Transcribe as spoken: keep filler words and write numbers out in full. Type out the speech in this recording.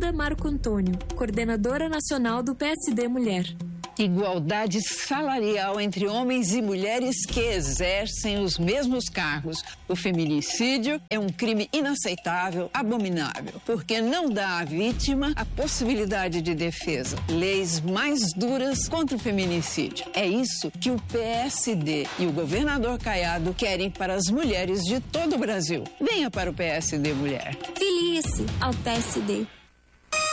Hilda Marco Antônio, coordenadora nacional do P S D Mulher. Igualdade salarial entre homens e mulheres que exercem os mesmos cargos. O feminicídio é um crime inaceitável, abominável, porque não dá à vítima a possibilidade de defesa. Leis mais duras contra o feminicídio. É isso que o P S D e o governador Caiado querem para as mulheres de todo o Brasil. Venha para o P S D Mulher. Filie-se ao P S D.